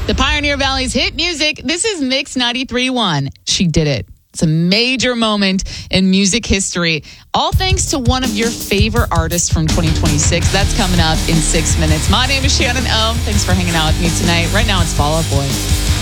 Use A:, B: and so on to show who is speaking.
A: The Pioneer Valley's hit music. This is Mix 93.1. She did it. It's a major moment in music history. All thanks to one of your favorite artists from 2026. That's coming up in 6 minutes. My name is Shannon O. Thanks for hanging out with me tonight. Right now, it's Fall Out Boy.